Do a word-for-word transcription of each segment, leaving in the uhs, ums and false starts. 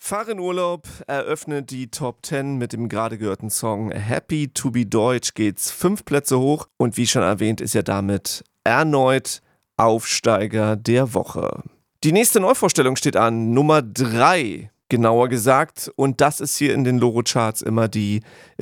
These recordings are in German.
Fahr in Urlaub eröffnet die Top zehn mit dem gerade gehörten Song Happy to be Deutsch, geht's fünf Plätze hoch und wie schon erwähnt ist er damit erneut Aufsteiger der Woche. Die nächste Neuvorstellung steht an, Nummer drei genauer gesagt, und das ist hier in den Loro-Charts immer die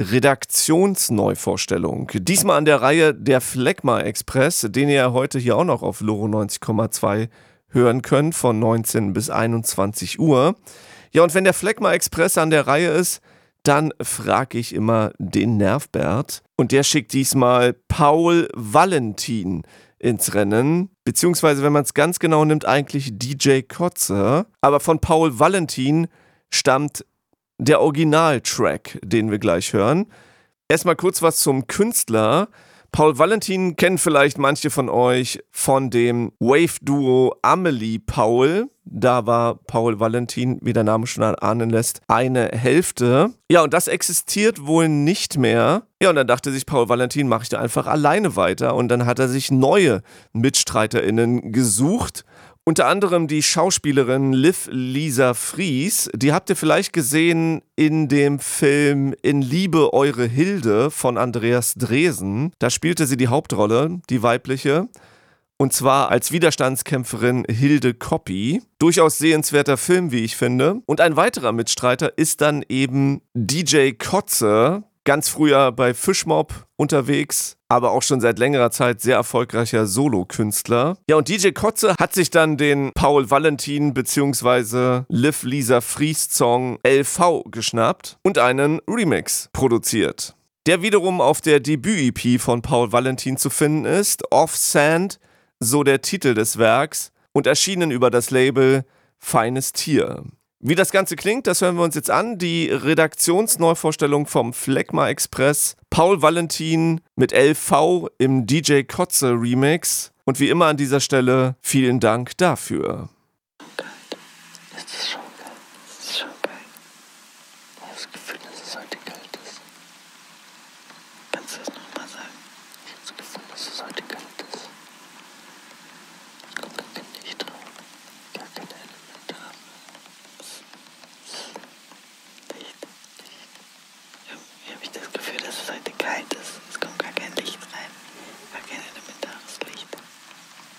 Redaktionsneuvorstellung. Diesmal an der Reihe der Phlegma Express, den ihr heute hier auch noch auf Loro neunzig Komma zwei hören könnt von neunzehn bis einundzwanzig Uhr. Ja, und wenn der Phlegma Express an der Reihe ist, dann frage ich immer den Nervbert. Und der schickt diesmal Paul Valentin ins Rennen. Beziehungsweise, wenn man es ganz genau nimmt, eigentlich D J Kotze. Aber von Paul Valentin stammt der Originaltrack, den wir gleich hören. Erstmal kurz was zum Künstler. Paul Valentin kennen vielleicht manche von euch von dem Wave-Duo Amelie Paul. Da war Paul Valentin, wie der Name schon ahnen lässt, eine Hälfte. Ja, und das existiert wohl nicht mehr. Ja, und dann dachte sich Paul Valentin, mache ich da einfach alleine weiter. Und dann hat er sich neue MitstreiterInnen gesucht. Unter anderem die Schauspielerin Liv Lisa Fries, die habt ihr vielleicht gesehen in dem Film In Liebe eure Hilde von Andreas Dresen. Da spielte sie die Hauptrolle, die weibliche, und zwar als Widerstandskämpferin Hilde Koppi. Durchaus sehenswerter Film, wie ich finde. Und ein weiterer Mitstreiter ist dann eben D J Kotze, ganz früher bei Fischmob unterwegs, aber auch schon seit längerer Zeit sehr erfolgreicher Solokünstler. Ja, und D J Kotze hat sich dann den Paul Valentin bzw. Liv Lisa Fries Song L V geschnappt und einen Remix produziert, der wiederum auf der Debüt-E P von Paul Valentin zu finden ist, Off Sand, so der Titel des Werks, und erschienen über das Label Feines Tier. Wie das Ganze klingt, das hören wir uns jetzt an. Die Redaktionsneuvorstellung vom Phlegma Express. Paul Valentin mit L V im D J Kotze Remix. Und wie immer an dieser Stelle vielen Dank dafür. Geil. Das ist schon geil. Das ist schon geil. Ich habe das Gefühl, dass es heute kalt ist. Kannst du das noch?